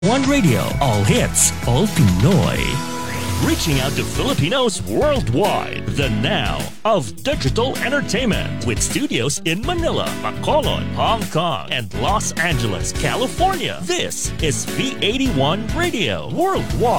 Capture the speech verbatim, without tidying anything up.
One Radio, all hits, all Pinoy. Reaching out to Filipinos worldwide. The now of digital entertainment with studios in Manila, Bacolod, Hong Kong, and Los Angeles, California. This is V eighty-one Radio Worldwide.